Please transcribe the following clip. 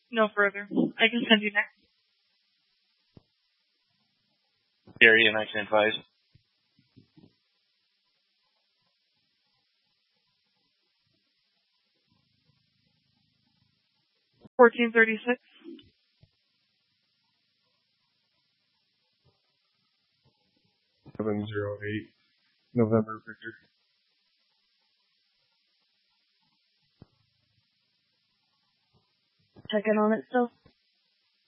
No further. I can send you next. Gary, and I can advise. 1436. November, Victor. Checking on it still.